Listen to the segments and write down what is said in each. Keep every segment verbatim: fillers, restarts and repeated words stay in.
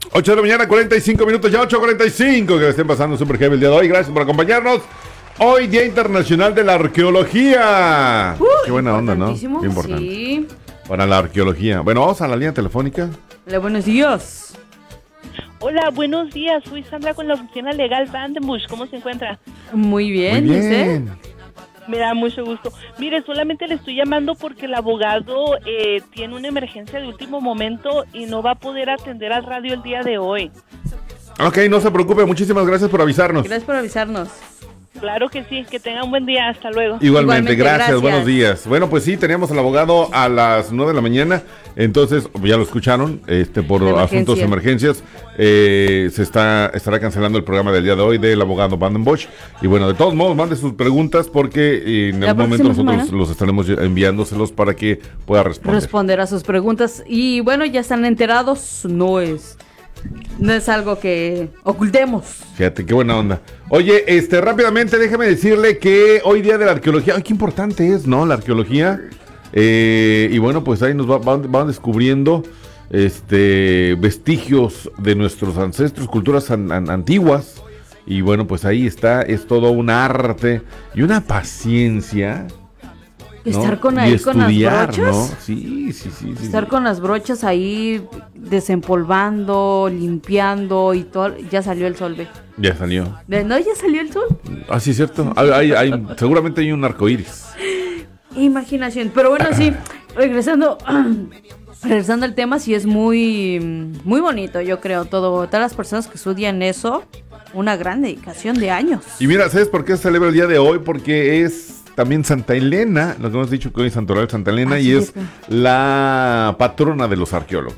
ocho de la mañana, cuarenta y cinco minutos, ya ocho cuarenta y cinco, que le estén pasando súper heavy el día de hoy. Gracias por acompañarnos. Hoy, Día Internacional de la Arqueología. Uh, Qué buena onda, ¿no? Qué importante. Sí. Para la arqueología. Bueno, vamos a la línea telefónica. Hola, buenos días. Hola, buenos días. Soy Sandra con la oficina legal Vandenbush. ¿Cómo se encuentra? Muy bien, Muy ¿y usted? Me da mucho gusto. Mire, solamente le estoy llamando porque el abogado eh, tiene una emergencia de último momento y no va a poder atender al radio el día de hoy. Ok, no se preocupe. Muchísimas gracias por avisarnos. Gracias por avisarnos. Claro que sí, que tenga un buen día, hasta luego. Igualmente, Igualmente gracias, gracias, buenos días. Bueno, pues sí, teníamos al abogado a las nueve de la mañana, entonces, ya lo escucharon, este por Emergencia. asuntos de emergencias, eh, se está estará cancelando el programa del día de hoy del abogado Vandenbush, y bueno, de todos modos, mande sus preguntas porque eh, en La algún momento próxima nosotros semana los estaremos enviándoselos para que pueda responder. responder a sus preguntas. Y bueno, ya están enterados, no es... No es algo que ocultemos. Fíjate, qué buena onda. Oye, este, rápidamente déjeme decirle que hoy día de la arqueología, ay, qué importante es, ¿no? La arqueología. Eh, y bueno, pues ahí nos va, van, van descubriendo este, vestigios de nuestros ancestros, culturas an, an, antiguas. Y bueno, pues ahí está, es todo un arte y una paciencia. ¿no? Estar con y ahí estudiar, con las brochas. ¿no? Sí, sí, sí, sí. Estar sí. con las brochas ahí desempolvando, limpiando y todo. Ya salió el sol, ve. Ya salió. ¿De no? Ya salió el sol. Ah, sí, es cierto. Hay, hay, hay, seguramente hay un arco iris. Imaginación. Pero bueno, sí, regresando, regresando al tema, sí es muy, muy bonito, yo creo. Todo, todas las personas que estudian eso, una gran dedicación de años. Y mira, ¿sabes por qué se celebra el día de hoy? Porque es también Santa Elena, lo que hemos dicho que hoy es Santoral Santa Elena, ah, y sí, es cierto. la patrona de los arqueólogos.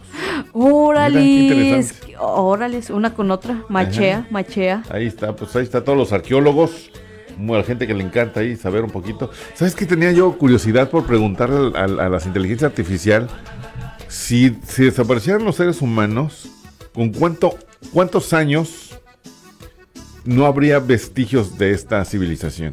Órale, órale, una con otra, machea, Ajá. machea. Ahí está, pues ahí está todos los arqueólogos, a la gente que le encanta ahí saber un poquito. ¿Sabes qué? Tenía yo curiosidad por preguntarle a, a, a las inteligencias artificiales si, si desaparecieran los seres humanos, ¿con cuánto, cuántos años no habría vestigios de esta civilización?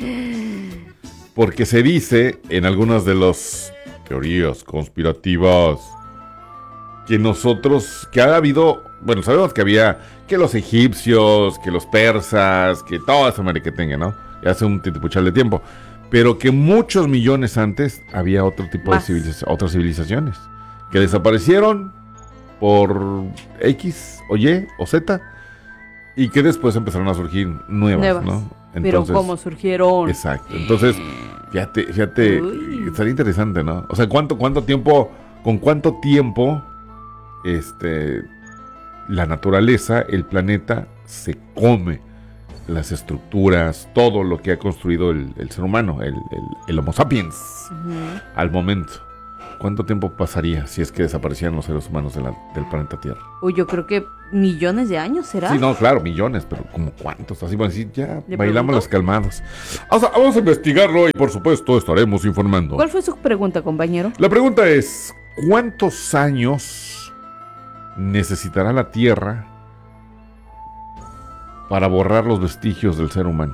Porque se dice en algunas de las teorías conspirativas que nosotros, que ha habido, bueno, sabemos que había que los egipcios, que los persas, que toda esa madre que tenga, ¿no? Ya hace un titipuchal de tiempo, pero que muchos millones antes había otro tipo Más. de civilizaciones, otras civilizaciones que desaparecieron por X o Y o Z y que después empezaron a surgir nuevas, Nuevas. ¿no? Pero cómo surgieron. Exacto. Entonces, fíjate, fíjate, Uy. estaría interesante, ¿no? O sea, ¿cuánto, cuánto tiempo, con cuánto tiempo, este, la naturaleza, el planeta, se come las estructuras, todo lo que ha construido el, el ser humano, el, el, el Homo sapiens, Ujú. al momento? ¿Cuánto tiempo pasaría si es que desaparecieran los seres humanos de la, del planeta Tierra? Uy, yo creo que millones de años, ¿será? Sí, no, claro, millones, pero ¿como cuántos? Así van a decir, ya ¿Le bailamos pregunto? las calmadas. O sea, vamos a investigarlo y por supuesto estaremos informando. ¿Cuál fue su pregunta, compañero? La pregunta es, ¿cuántos años necesitará la Tierra para borrar los vestigios del ser humano?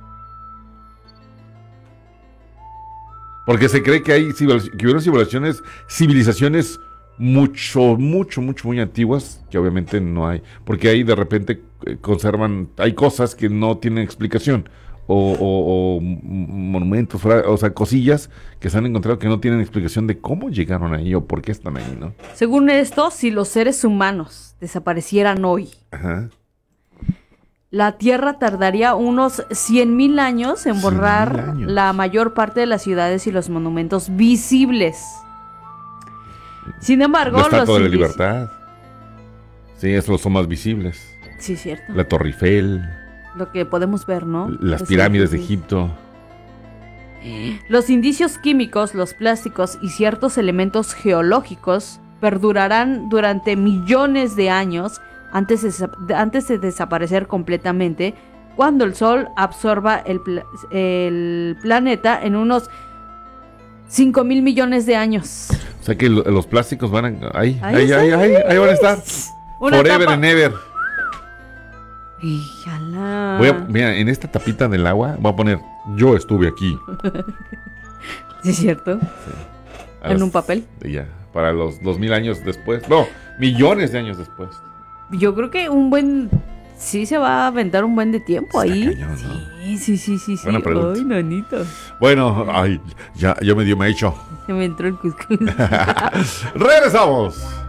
Porque se cree que hay civiliz- que hubieron civilizaciones, civilizaciones mucho, mucho, mucho, muy antiguas, que obviamente no hay, porque ahí de repente eh, conservan, hay cosas que no tienen explicación, o, o- o m- monumentos, fra- o sea, cosillas que se han encontrado que no tienen explicación de cómo llegaron ahí o por qué están ahí, ¿no? Según esto, si los seres humanos desaparecieran hoy, Ajá. la Tierra tardaría unos cien mil años en cien mil borrar años. la mayor parte de las ciudades y los monumentos visibles. Sin embargo, La Estatua de la indici- Libertad. Sí, esos son más visibles. Sí, cierto. La Torre Eiffel, Lo que podemos ver, ¿no? las Los pirámides de edificios. Egipto. Los indicios químicos, los plásticos y ciertos elementos geológicos perdurarán durante millones de años antes de, desa- antes de desaparecer completamente, cuando el Sol absorba el, pla- el planeta en unos cinco mil millones de años. O sea que lo- los plásticos van a... Ahí, Ahí ahí, está. ahí, ahí, ahí van a estar. Una Forever tapa- and ever. Híjala. Voy a, mira, en esta tapita del agua voy a poner, yo estuve aquí. Sí, es cierto. A En las- un papel. Ya, para los dos mil años después. No, millones de años después. yo creo que un buen... Sí se va a aventar un buen de tiempo Está ahí. cañón, ¿no? Sí, sí, sí, sí, sí. Buena pregunta. Ay, nanito. Bueno, ay, ya, yo medio me he hecho. Se me entró el cuscús. Regresamos.